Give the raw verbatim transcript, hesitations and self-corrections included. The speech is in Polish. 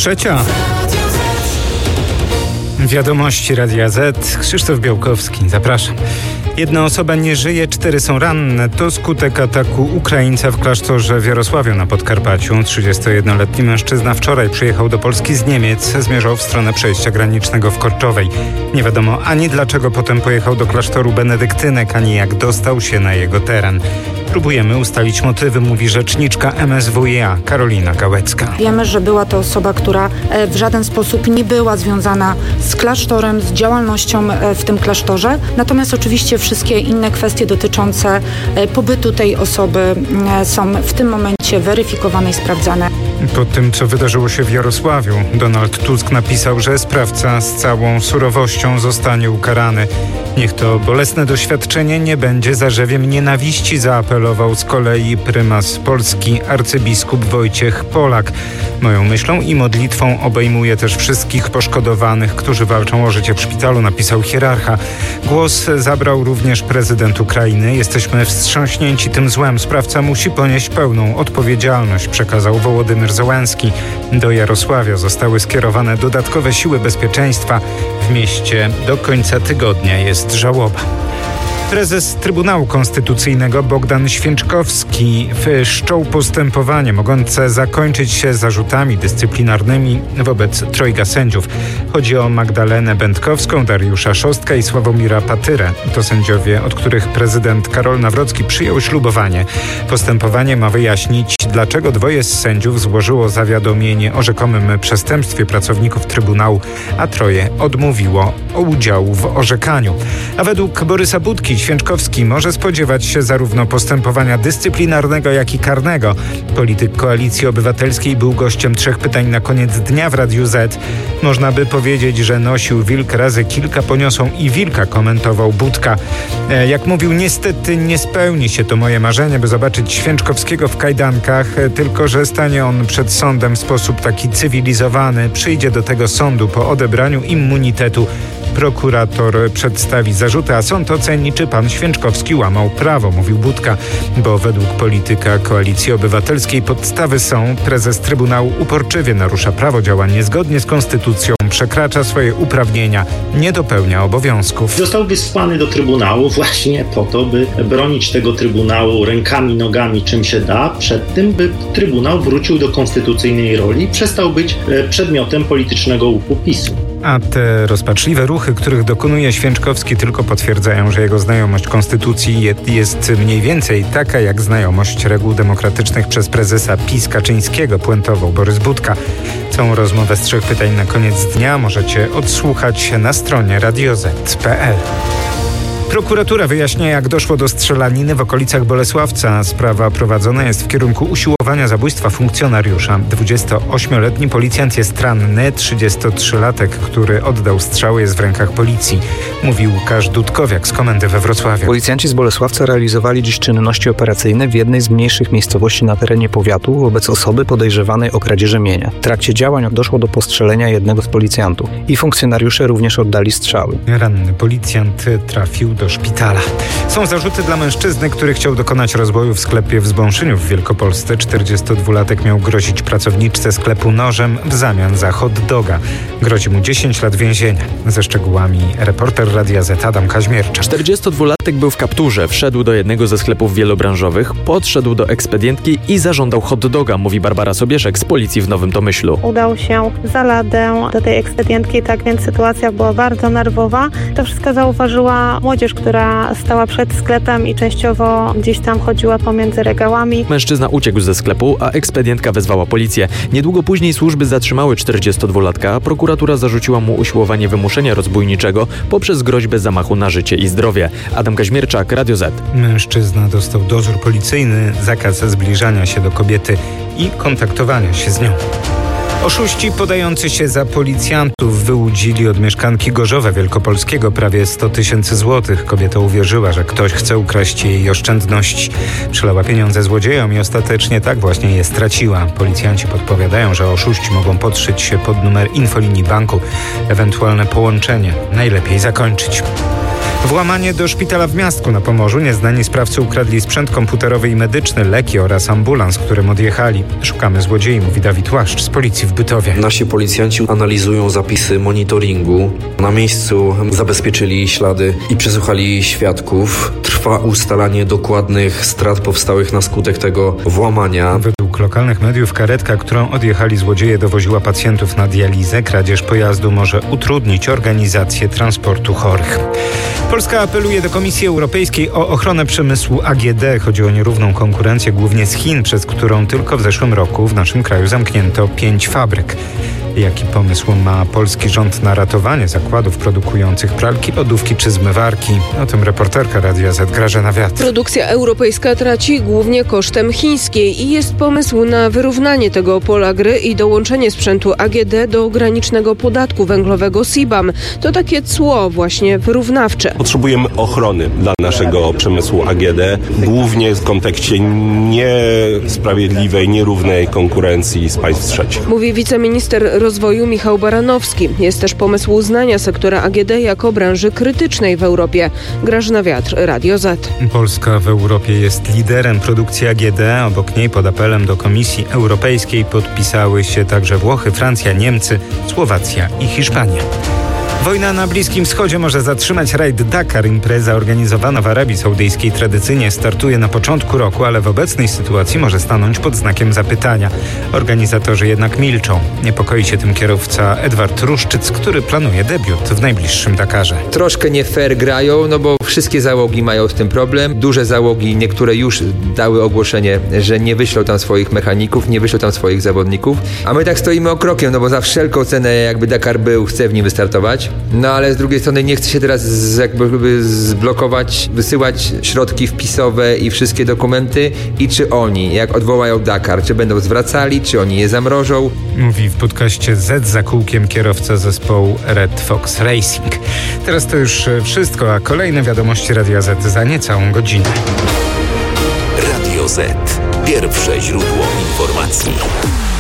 Trzecia. Wiadomości Radia Z. Krzysztof Białkowski. Zapraszam. Jedna osoba nie żyje, cztery są ranne. To skutek ataku Ukraińca w klasztorze w Jarosławiu na Podkarpaciu. trzydziestojednoletni mężczyzna wczoraj przyjechał do Polski z Niemiec. Zmierzał w stronę przejścia granicznego w Korczowej. Nie wiadomo ani dlaczego potem pojechał do klasztoru benedyktynek, ani jak dostał się na jego teren. Próbujemy ustalić motywy, mówi rzeczniczka M S W iA Karolina Gałecka. Wiemy, że była to osoba, która w żaden sposób nie była związana z klasztorem, z działalnością w tym klasztorze. Natomiast oczywiście wszystkie inne kwestie dotyczące pobytu tej osoby są w tym momencie weryfikowane i sprawdzane. Po tym, co wydarzyło się w Jarosławiu, Donald Tusk napisał, że sprawca z całą surowością zostanie ukarany. Niech to bolesne doświadczenie nie będzie zarzewiem nienawiści, zaapelował z kolei prymas Polski arcybiskup Wojciech Polak. Moją myślą i modlitwą obejmuje też wszystkich poszkodowanych, którzy walczą o życie w szpitalu, napisał hierarcha. Głos zabrał również prezydent Ukrainy. Jesteśmy wstrząśnięci tym złem. Sprawca musi ponieść pełną odpowiedzialność, przekazał Wołodymyr Zełenski. Do Jarosławia zostały skierowane dodatkowe siły bezpieczeństwa. W mieście do końca tygodnia jest żałoba. Prezes Trybunału Konstytucyjnego Bogdan Święczkowski wszczął postępowanie mogące zakończyć się zarzutami dyscyplinarnymi wobec trojga sędziów. Chodzi o Magdalenę Będkowską, Dariusza Szostka i Sławomira Patyrę. To sędziowie, od których prezydent Karol Nawrocki przyjął ślubowanie. Postępowanie ma wyjaśnić, dlaczego dwoje z sędziów złożyło zawiadomienie o rzekomym przestępstwie pracowników Trybunału, a troje odmówiło udziału w orzekaniu. A według Borysa Budki Święczkowski może spodziewać się zarówno postępowania dyscyplinarnego, jak i karnego. Polityk Koalicji Obywatelskiej był gościem trzech pytań na koniec dnia w Radiu Z. Można by powiedzieć, że nosił wilk razy kilka poniosą i wilka, komentował Budka. E, jak mówił, niestety nie spełni się to moje marzenie, by zobaczyć Święczkowskiego w kajdankach, tylko że stanie on przed sądem w sposób taki cywilizowany. Przyjdzie do tego sądu po odebraniu immunitetu. Prokurator przedstawi zarzuty, a sąd oceni, czy pan Święczkowski łamał prawo, mówił Budka, bo według polityka Koalicji Obywatelskiej podstawy są: prezes Trybunału uporczywie narusza prawo, działa niezgodnie z konstytucją, przekracza swoje uprawnienia, nie dopełnia obowiązków. Został wysłany do Trybunału właśnie po to, by bronić tego Trybunału rękami, nogami, czym się da, przed tym, by Trybunał wrócił do konstytucyjnej roli i przestał być przedmiotem politycznego łupu PiSu. A te rozpaczliwe ruchy, których dokonuje Święczkowski, tylko potwierdzają, że jego znajomość konstytucji jest mniej więcej taka jak znajomość reguł demokratycznych przez prezesa PiS Kaczyńskiego, puentował Borys Budka. Całą rozmowę z trzech pytań na koniec dnia możecie odsłuchać na stronie radio zet kropka pe el. Prokuratura wyjaśnia, jak doszło do strzelaniny w okolicach Bolesławca. Sprawa prowadzona jest w kierunku usiłowania zabójstwa funkcjonariusza. dwudziestoośmioletni policjant jest ranny. trzydziestotrzylatek, który oddał strzały, jest w rękach policji. Mówił Łukasz Dudkowiak z komendy we Wrocławiu. Policjanci z Bolesławca realizowali dziś czynności operacyjne w jednej z mniejszych miejscowości na terenie powiatu wobec osoby podejrzewanej o kradzież mienia. W trakcie działań doszło do postrzelenia jednego z policjantów i funkcjonariusze również oddali strzały. Ranny policjant trafił do szpitala. Są zarzuty dla mężczyzny, który chciał dokonać rozboju w sklepie w Zbąszyniu w Wielkopolsce. czterdziestodwulatek miał grozić pracowniczce sklepu nożem w zamian za hot doga. Grozi mu dziesięć lat więzienia. Ze szczegółami reporter Radia Z Adam Kaźmierczak. czterdziestodwulatek był w kapturze, wszedł do jednego ze sklepów wielobranżowych, podszedł do ekspedientki i zażądał hot doga, mówi Barbara Sobieszek z policji w Nowym Tomyślu. Udał się za ladę do tej ekspedientki, tak więc sytuacja była bardzo nerwowa. To wszystko zauważyła młodzież, która stała przed sklepem i częściowo gdzieś tam chodziła pomiędzy regałami. Mężczyzna uciekł ze sklepu, a ekspedientka wezwała policję. Niedługo później służby zatrzymały czterdziestodwulatka, a prokuratura zarzuciła mu usiłowanie wymuszenia rozbójniczego poprzez groźbę zamachu na życie i zdrowie. Adam Kaźmierczak, Radio Z. Mężczyzna dostał dozór policyjny, zakaz zbliżania się do kobiety i kontaktowania się z nią. Oszuści podający się za policjantów wyłudzili od mieszkanki Gorzowa Wielkopolskiego prawie sto tysięcy złotych. Kobieta uwierzyła, że ktoś chce ukraść jej oszczędności. Przelała pieniądze złodziejom i ostatecznie tak właśnie je straciła. Policjanci podpowiadają, że oszuści mogą podszyć się pod numer infolinii banku. Ewentualne połączenie najlepiej zakończyć. Włamanie do szpitala w Miastku na Pomorzu. Nieznani sprawcy ukradli sprzęt komputerowy i medyczny, leki oraz ambulans, którym odjechali. Szukamy złodziei, mówi Dawid Łaszcz z policji w Bytowie. Nasi policjanci analizują zapisy monitoringu. Na miejscu zabezpieczyli ślady i przesłuchali świadków. Trwa ustalanie dokładnych strat powstałych na skutek tego włamania. Według lokalnych mediów karetka, którą odjechali złodzieje, dowoziła pacjentów na dializę. Kradzież pojazdu może utrudnić organizację transportu chorych. Polska apeluje do Komisji Europejskiej o ochronę przemysłu A G D. Chodzi o nierówną konkurencję głównie z Chin, przez którą tylko w zeszłym roku w naszym kraju zamknięto pięć fabryk. Jaki pomysł ma polski rząd na ratowanie zakładów produkujących pralki, lodówki czy zmywarki? O tym reporterka Radia Z Grażyna Wiatr. Produkcja europejska traci głównie kosztem chińskiej i jest pomysł na wyrównanie tego pola gry i dołączenie sprzętu A G D do granicznego podatku węglowego C B A M. To takie cło właśnie wyrównawcze. Potrzebujemy ochrony dla naszego przemysłu A G D, głównie w kontekście niesprawiedliwej, nierównej konkurencji z państw trzecich. Mówi wiceminister rozwoju Michał Baranowski. Jest też pomysł uznania sektora A G D jako branży krytycznej w Europie. Grażyna Wiatr, Radio Z. Polska w Europie jest liderem produkcji A G D. Obok niej pod apelem do Komisji Europejskiej podpisały się także Włochy, Francja, Niemcy, Słowacja i Hiszpania. Wojna na Bliskim Wschodzie może zatrzymać rajd Dakar. Impreza organizowana w Arabii Saudyjskiej tradycyjnie startuje na początku roku, ale w obecnej sytuacji może stanąć pod znakiem zapytania. Organizatorzy jednak milczą. Niepokoi się tym kierowca Edward Ruszczyc, który planuje debiut w najbliższym Dakarze. Troszkę nie fair grają, no bo wszystkie załogi mają z tym problem. Duże załogi, niektóre już dały ogłoszenie, że nie wyślą tam swoich mechaników, nie wyślą tam swoich zawodników. A my tak stoimy okrokiem, no bo za wszelką cenę jakby Dakar był, chce w nim wystartować. No ale z drugiej strony nie chce się teraz z, jakby zblokować, wysyłać środki wpisowe i wszystkie dokumenty. I czy oni, jak odwołają Dakar, czy będą zwracali, czy oni je zamrożą? Mówi w podcaście Z za kółkiem kierowca zespołu Red Fox Racing. Teraz to już wszystko, a kolejne wiadomości Radia Z za niecałą godzinę. Radio Z. Pierwsze źródło informacji.